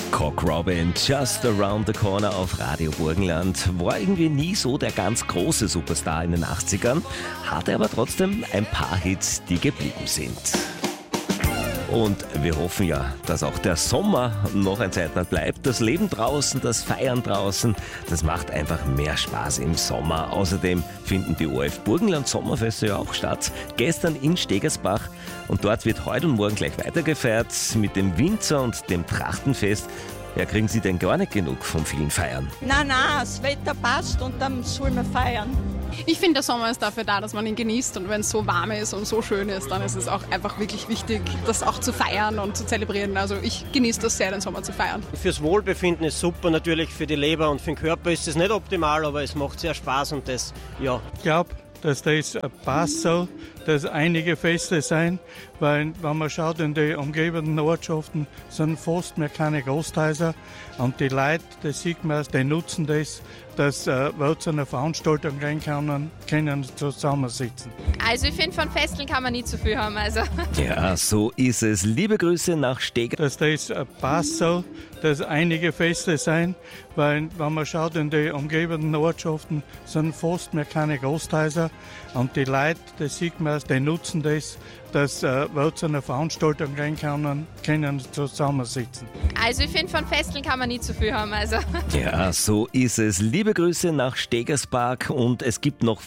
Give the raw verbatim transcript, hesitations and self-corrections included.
Cock Robin, Just Around the Corner auf Radio Burgenland. War irgendwie nie so der ganz große Superstar in den achtzigern, hatte aber trotzdem ein paar Hits, die geblieben sind. Und wir hoffen ja, dass auch der Sommer noch ein Zeit lang bleibt. Das Leben draußen, das Feiern draußen, das macht einfach mehr Spaß im Sommer. Außerdem finden die O R F Burgenland Sommerfeste ja auch statt. Gestern in Stegersbach und dort wird heute und morgen gleich weitergefeiert mit dem Winzer und dem Trachtenfest. Ja, kriegen Sie denn gar nicht genug vom vielen Feiern? Nein, nein, das Wetter passt und dann sollen wir feiern. Ich finde, der Sommer ist dafür da, dass man ihn genießt, und wenn es so warm ist und so schön ist, dann ist es auch einfach wirklich wichtig, das auch zu feiern und zu zelebrieren. Also ich genieße das sehr, den Sommer zu feiern. Fürs Wohlbefinden ist super, natürlich für die Leber und für den Körper ist es nicht optimal, aber es macht sehr Spaß und das, ja. Ich glaube, dass das passt so, dass einige Feste sein, weil wenn man schaut, in die umgebenden Ortschaften sind fast mehr keine Gasthäuser und die Leute, das sieht man, die nutzen das, dass äh, wir zu einer Veranstaltung rein können, können zusammensitzen. Also ich finde, von Festeln kann man nie zu viel haben. Also. Ja, so ist es. Liebe Grüße nach Stegersbach. Dass das passt so, dass einige Feste sein, weil wenn man schaut, in die umgebenden Ortschaften sind fast mehr keine Gasthäuser und die Leute, das sieht man, die nutzen das, dass äh, wir zu einer Veranstaltung rein können, können zusammensitzen. Also ich finde, von Festeln kann man nie zu viel haben. Also. Ja, so ist es. Liebe Grüße nach Stegersbach und es gibt noch